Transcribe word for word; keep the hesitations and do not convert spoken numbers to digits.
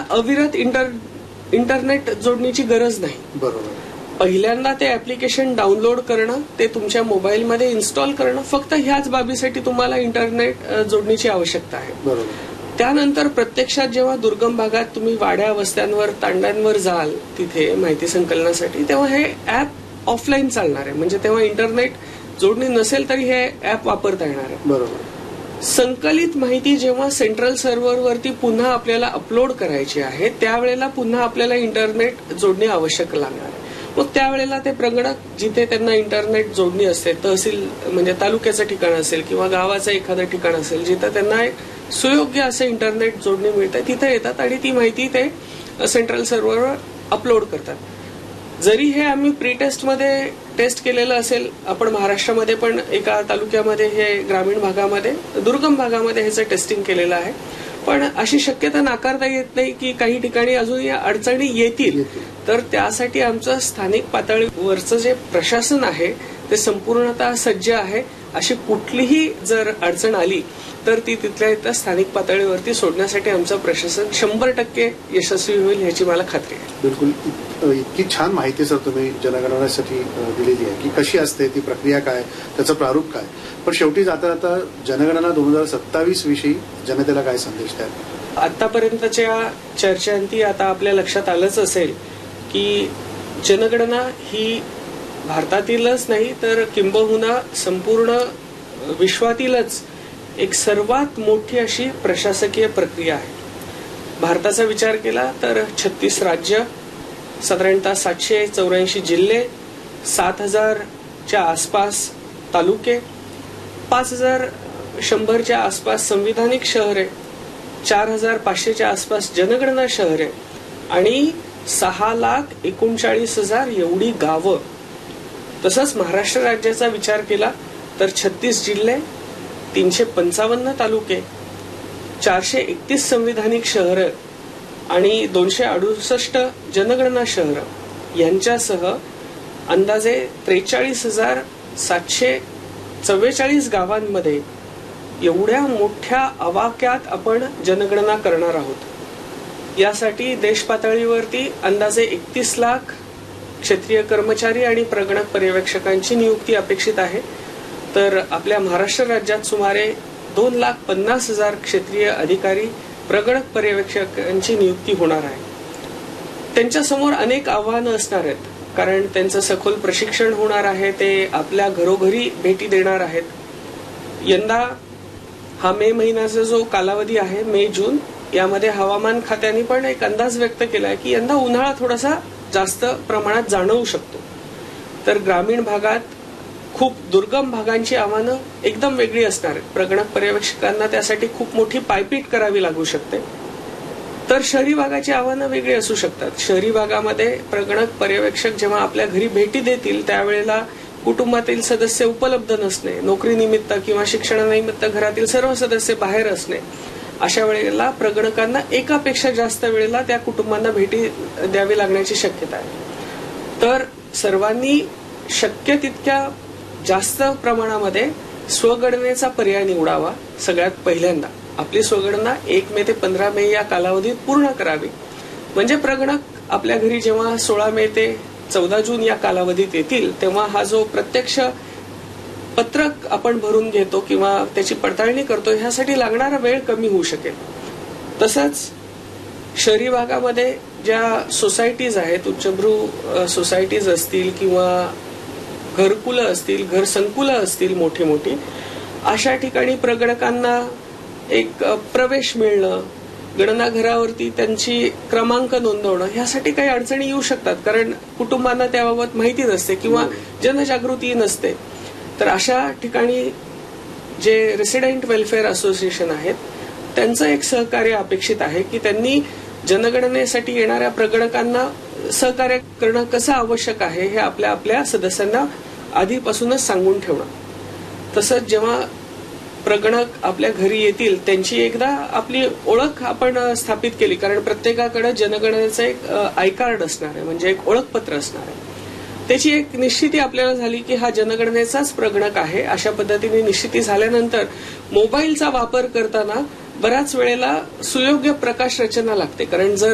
अविरत inter internet जोडणीची गरज नाही. बरोबर. पहिल्यांदा ते ऍप्लिकेशन डाउनलोड करणं, ते तुमच्या मोबाईलमध्ये इन्स्टॉल करणं, फक्त ह्याच बाबीसाठी तुम्हाला इंटरनेट जोडणीची आवश्यकता आहे. बरोबर. त्यानंतर प्रत्यक्षात जेव्हा दुर्गम भागात तुम्ही वाड्या वस्त्यांवर तांड्यांवर जाल तिथे माहिती संकलनासाठी, तेव्हा हे ऍप ऑफलाईन चालणार आहे. म्हणजे तेव्हा इंटरनेट जोडणी नसेल तरी हे ऍप वापरता येणार आहे. बरोबर. संकलित माहिती जेव्हा सेंट्रल सर्व्हरवरती पुन्हा आपल्याला अपलोड करायची आहे त्यावेळेला पुन्हा आपल्याला इंटरनेट जोडणी आवश्यक लागणार आहे. मग त्यावेळेला ते प्रगणक जिथे त्यांना इंटरनेट जोडणी असते, तहसील म्हणजे तालुक्याचं ठिकाण असेल किंवा गावाचं एखादं ठिकाण असेल जिथं त्यांना एक सुयोग्य असं इंटरनेट जोडणी मिळते, तिथे येतात आणि ती माहिती ते सेंट्रल सर्व्हरवर अपलोड करतात. जरी हे आम्ही प्री टेस्टमध्ये टेस्ट केलेलं असेल, आपण महाराष्ट्रामध्ये पण एका तालुक्यामध्ये हे ग्रामीण भागामध्ये दुर्गम भागामध्ये ह्याचं टेस्टिंग केलेलं आहे, पण अशी शक्यता नाकारता येत नाही की काही ठिकाणी अजून या अडचणी येतील. तर त्यासाठी आमचं स्थानिक पातळीवरचं जे प्रशासन आहे ते संपूर्णतः सज्ज आहे. अशी कुठलीही जर अडचण आली तर ती तिथल्या इथल्या स्थानिक पातळीवरती सोडण्यासाठी आमचं प्रशासन शंभर टक्के यशस्वी होईल ह्याची मला खात्री आहे. बिलकुल. इतकी छान माहिती सर तुम्ही जनगणनेसाठी दिलेली आहे की कशी असते ती प्रक्रिया, काय त्याचं प्रारूप काय. पण शेवटी जाता जाता जनगणना दोन हजार सत्तावीस विषयी जनतेला काय संदेश द्याल? आतापर्यंतच्या चर्चांती आता आपल्या लक्षात आलंच असेल की जनगणना ही भारतातीलच नाही तर किंबहुना संपूर्ण विश्वातीलच एक सर्वात मोठी अशी प्रशासकीय प्रक्रिया आहे. भारताचा विचार केला तर छत्तीस राज्य, साधारणतः सातशे चौऱ्याऐंशी जिल्हे, सात हजारच्या आसपास तालुके, पाच हजार शंभरच्या आसपास संविधानिक शहरे, चार हजार पाचशेच्या आसपास जनगणना शहरे आणि सहा लाख एकोणचाळीस हजार एवढी गावं. तसंच महाराष्ट्र राज्याचा विचार केला तर छत्तीस जिल्हे, तीनशे पंचावन्न तालुके, चारशे एकतीस संविधानिक शहरं आणि दोनशे अडुसष्ट जनगणना शहरं यांच्यासह अंदाजे त्रेचाळीस हजार सातशे चव्वेचाळीस गावांमध्ये एवढ्या मोठ्या आवाक्यात आपण जनगणना करणार आहोत. यासाठी देश पातळीवरती अंदाजे एकतीस लाख क्षेत्रीय कर्मचारी आणि प्रगणक पर्यवेक्षकांची नियुक्ती अपेक्षित आहे. तर आपल्या महाराष्ट्र राज्यात सुमारे दोन लाख पन्नास हजार क्षेत्रीय अधिकारी प्रगणक पर्यवेक्षकांची नियुक्ती होणार आहे. त्यांच्यासमोर अनेक आव्हानं असणार आहेत, कारण त्यांचं सखोल प्रशिक्षण होणार आहे. ते आपल्या घरोघरी भेटी देणार आहेत. यंदा हा मे महिन्याचा जो कालावधी आहे, मे जून, यामध्ये हवामान खात्याने पण एक अंदाज व्यक्त केलाय की यंदा उन्हाळा थोडासा जास्त प्रमाणात जाणवू शकतो. तर ग्रामीण भागात खूप दुर्गम भागांची आव्हानं एकदम वेगळी असणार आहेत. प्रगणक पर्यवेक्षकांना त्यासाठी खूप मोठी पायपीट करावी लागू शकते. तर शहरी भागाची आव्हानं वेगळी असू शकतात. शहरी भागामध्ये प्रगणक पर्यवेक्षक जेव्हा आपल्या घरी भेटी देतील त्यावेळेला कुटुंबातील सदस्य उपलब्ध नसणे, नोकरीनिमित्त किंवा शिक्षणानिमित्त घरातील सर्व सदस्य बाहेर असणे, अशा वेळेला प्रगणकांना एकापेक्षा जास्त वेळेला त्या कुटुंबांना भेटी द्यावी लागण्याची शक्यता आहे. तर सर्वांनी शक्य तितक्या जास्त प्रमाणामध्ये स्वगणनेचा पर्याय निवडावा. सगळ्यात पहिल्यांदा आपली स्वगणना एक मे ते पंधरा मे या कालावधीत पूर्ण करावी. म्हणजे प्रगणक आपल्या घरी जेव्हा सोळा मे ते चौदा जून या कालावधीत येतील तेव्हा हा जो प्रत्यक्ष पत्रक आपण भरून घेतो किंवा त्याची पडताळणी करतो ह्यासाठी लागणारा वेळ कमी होऊ शकेल. तसंच शहरी भागामध्ये ज्या सोसायटीज आहेत, उच्चभ्रू सोसायटीज असतील किंवा घरकुलं असतील, घर संकुलं असतील मोठी मोठी, अशा ठिकाणी प्रगणकांना एक प्रवेश मिळणं, गणना घरावरती त्यांची क्रमांक नोंदवणं ह्यासाठी काही अडचणी येऊ शकतात, कारण कुटुंबांना त्याबाबत माहिती नसते किंवा जनजागृती नसते. तर अशा ठिकाणी जे रेसिडेंट वेलफेअर असोसिएशन आहेत त्यांचं एक सहकार्य अपेक्षित आहे की त्यांनी जनगणनेसाठी येणाऱ्या प्रगणकांना सहकार्य करणं कसं आवश्यक आहे हे आपल्या आपल्या सदस्यांना आधीपासूनच सांगून ठेवणं. तसंच जेव्हा प्रगणक आपल्या घरी येतील त्यांची एकदा आपली ओळख आपण स्थापित केली, कारण प्रत्येकाकडे जनगणनेचं एक आय कार्ड असणार आहे, म्हणजे एक ओळखपत्र असणार आहे. त्याची एक निश्चिती आपल्याला झाली की हा जनगणनेचाच प्रगणक आहे. अशा पद्धतीने निश्चिती झाल्यानंतर मोबाईलचा वापर करताना बऱ्याच वेळेला सुयोग्य प्रकाश रचना लागते, कारण जर